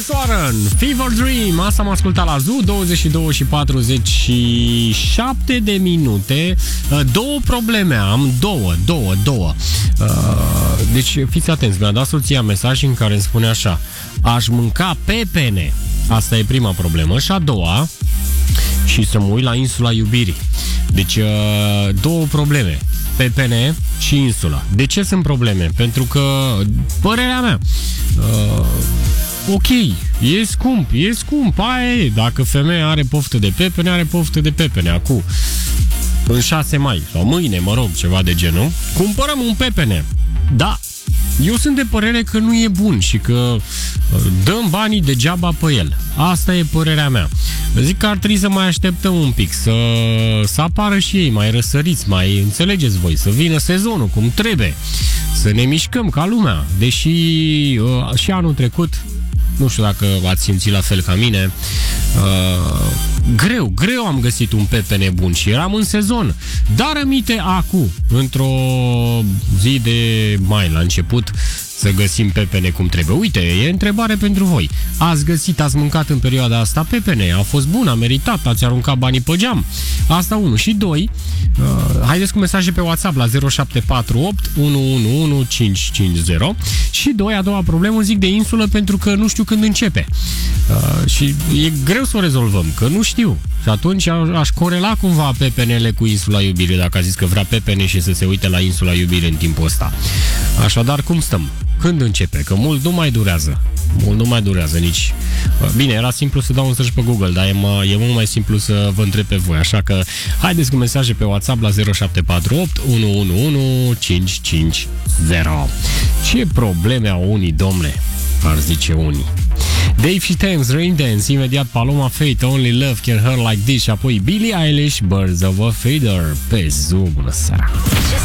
Warren, Fever Dream. Asta am ascultat la Zoo, 22 și 47 de minute. Două probleme am, două. Deci fiți atenți, mi-a dat soția mesaj în care îmi spune așa: aș mânca pepene. Asta e prima problemă. Și a doua, și să mă uit la Insula Iubirii. Deci două probleme: pepene și insula. De ce sunt probleme? Pentru că, părerea mea, ok, e scump, aia e. Dacă femeia are poftă de pepene, are poftă de pepene. Acum, în 6 mai, sau mâine, mă rog, ceva de genul, cumpărăm un pepene. Da, eu sunt de părere că nu e bun și că dăm banii degeaba pe el. Asta e părerea mea. Zic că ar trebui să mai așteptăm un pic, să apară și ei mai răsăriți, mai înțelegeți voi, să vină sezonul cum trebuie, să ne mișcăm ca lumea. Deși și anul trecut, nu știu dacă ați simțit la fel ca mine, greu am găsit un pepene bun și eram în sezon. Dar aminte acum, într-o zi de mai la început, să găsim pepene cum trebuie. Uite, e întrebare pentru voi. Ați mâncat în perioada asta pepene? A fost bun, a meritat, ați aruncat banii pe geam? Asta 1. Și 2, haideți cu mesaje pe WhatsApp la 0748 111 550. Și 2, a doua problemă, zic de insulă, pentru că nu știu când începe. Și e greu să o rezolvăm, că nu știu. Și atunci aș corela cumva pepenele cu Insula Iubirii, dacă a zis că vrea pepene și să se uite la Insula Iubirii în timpul ăsta. Așadar, cum stăm? Când începe? Că mult nu mai durează nici. Bine, era simplu să dau un search pe Google, dar e mult mai simplu să vă întreb pe voi. Așa că haideți cu mesaje pe WhatsApp la 0748 111 550. Ce probleme au unii, domnule, ar zice unii. Dave și Thames, Rain Dance, imediat Paloma Faith, Only Love Can Hurt Like This și apoi Billie Eilish, Birds of a Feather pe Zoo. Bună seara!